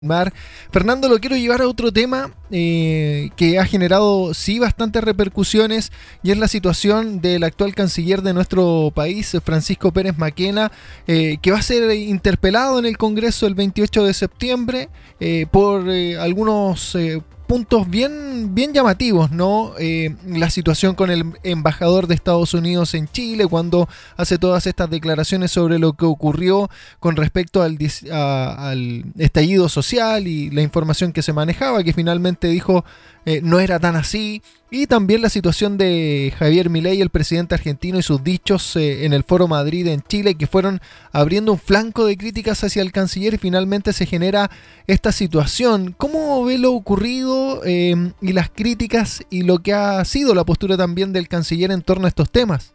Mar. Fernando, lo quiero llevar a otro tema que ha generado sí bastantes repercusiones y es la situación del actual canciller de nuestro país, Francisco Pérez Maquena, que va a ser interpelado en el Congreso el 28 de septiembre por algunos puntos bien llamativos, ¿no? La situación con el embajador de Estados Unidos en Chile, cuando hace todas estas declaraciones sobre lo que ocurrió con respecto al estallido social y la información que se manejaba, que finalmente dijo no era tan así. Y también la situación de Javier Milei, el presidente argentino, y sus dichos en el Foro Madrid en Chile, que fueron abriendo un flanco de críticas hacia el canciller y finalmente se genera esta situación. ¿Cómo ve lo ocurrido y las críticas y lo que ha sido la postura también del canciller en torno a estos temas?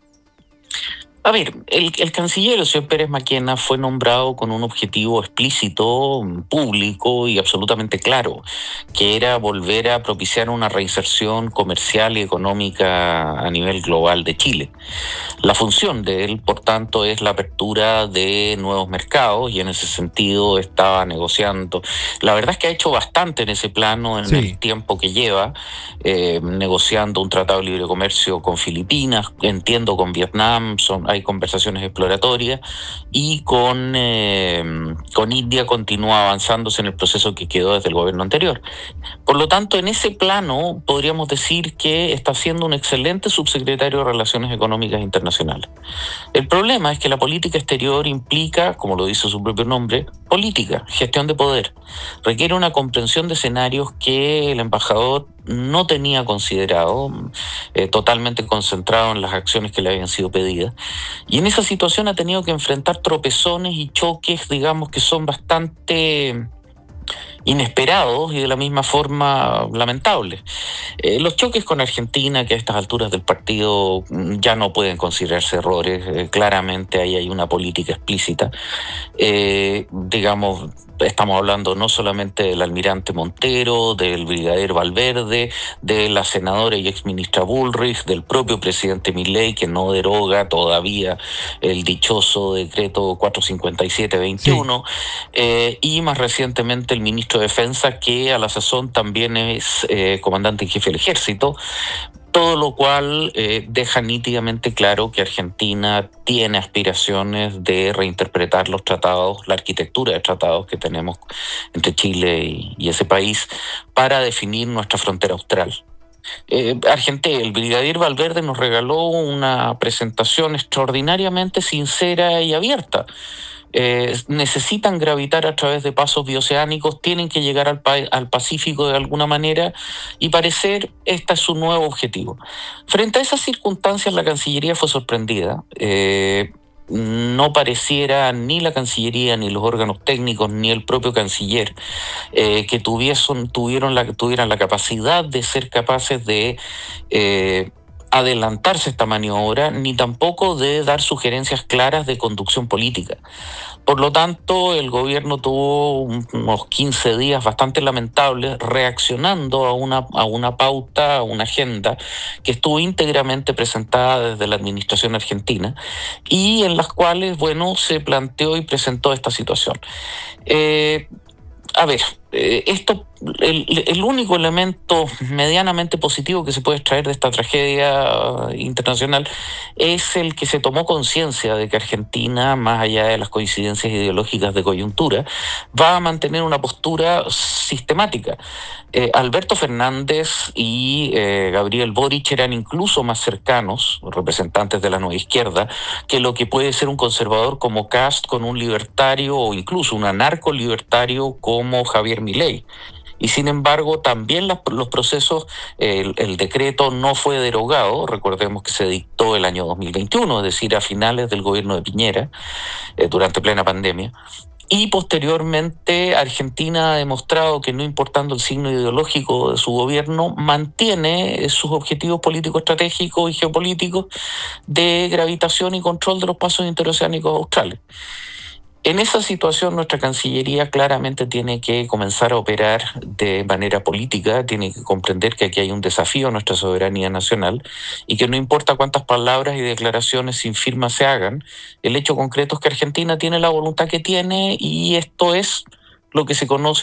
A ver, el canciller, el señor Pérez Maquena, fue nombrado con un objetivo explícito, público y absolutamente claro, que era volver a propiciar una reinserción comercial y económica a nivel global de Chile. La función de él, por tanto, es la apertura de nuevos mercados y en ese sentido estaba negociando. La verdad es que ha hecho bastante en ese plano en el tiempo que lleva, negociando un tratado de libre comercio con Filipinas, entiendo con Vietnam, hay conversaciones exploratorias y con India continúa avanzándose en el proceso que quedó desde el gobierno anterior. Por lo tanto, en ese plano podríamos decir que está siendo un excelente subsecretario de Relaciones Económicas Internacionales. El problema es que la política exterior implica, como lo dice su propio nombre, política, gestión de poder. Requiere una comprensión de escenarios que el embajador no tenía considerado, totalmente concentrado en las acciones que le habían sido pedidas. Y en esa situación ha tenido que enfrentar tropezones y choques, digamos, que son bastante inesperados y de la misma forma lamentables. Los choques con Argentina, que a estas alturas del partido ya no pueden considerarse errores, claramente ahí hay una política explícita. Digamos, estamos hablando no solamente del almirante Montero, del brigadier Valverde, de la senadora y exministra Bullrich, del propio presidente Milei, que no deroga todavía el dichoso decreto 457-21, y más recientemente el ministro de Defensa, que a la sazón también es comandante en jefe del ejército. Todo lo cual deja nítidamente claro que Argentina tiene aspiraciones de reinterpretar los tratados, la arquitectura de tratados que tenemos entre Chile y ese país para definir nuestra frontera austral. Argentina, el brigadier Valverde nos regaló una presentación extraordinariamente sincera y abierta. Necesitan gravitar a través de pasos bioceánicos, tienen que llegar al Pacífico de alguna manera y parecer este es su nuevo objetivo. Frente a esas circunstancias, la Cancillería fue sorprendida. No pareciera ni la Cancillería, ni los órganos técnicos, ni el propio canciller que tuvieran la capacidad de ser capaces de adelantarse esta maniobra, ni tampoco de dar sugerencias claras de conducción política. Por lo tanto, el gobierno tuvo unos 15 días bastante lamentables reaccionando a una pauta, a una agenda que estuvo íntegramente presentada desde la administración argentina y en las cuales, se planteó y presentó esta situación. El único elemento medianamente positivo que se puede extraer de esta tragedia internacional es el que se tomó conciencia de que Argentina, más allá de las coincidencias ideológicas de coyuntura, va a mantener una postura sistemática. Alberto Fernández y Gabriel Boric eran incluso más cercanos, representantes de la nueva izquierda, que lo que puede ser un conservador como Kast con un libertario o incluso un anarco-libertario como Javier Milei. Y sin embargo, también los procesos, el decreto no fue derogado, recordemos que se dictó el año 2021, es decir, a finales del gobierno de Piñera, durante plena pandemia. Y posteriormente Argentina ha demostrado que no importando el signo ideológico de su gobierno, mantiene sus objetivos políticos estratégicos y geopolíticos de gravitación y control de los pasos interoceánicos australes. En esa situación, nuestra Cancillería claramente tiene que comenzar a operar de manera política, tiene que comprender que aquí hay un desafío a nuestra soberanía nacional y que no importa cuántas palabras y declaraciones sin firma se hagan, el hecho concreto es que Argentina tiene la voluntad que tiene y esto es lo que se conoce